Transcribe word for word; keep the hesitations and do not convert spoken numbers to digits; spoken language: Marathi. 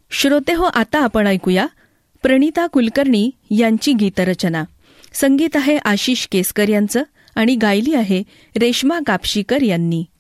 श्रोते हो, आता आपण ऐकूया प्रणिता कुलकर्णी यांची गीतरचना. संगीत आहे आशिष केसकर यांचं आणि गायली आहे रेश्मा कापशीकर यांनी.